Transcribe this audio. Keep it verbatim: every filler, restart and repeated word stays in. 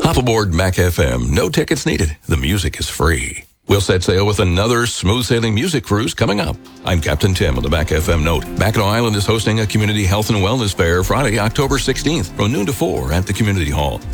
Hop aboard Mac F M. No tickets needed. The music is free. We'll set sail with another smooth sailing music cruise coming up. I'm Captain Tim on the Mac F M Note. Mackinac Island is hosting a community health and wellness fair Friday, October sixteenth from noon to four at the community hall.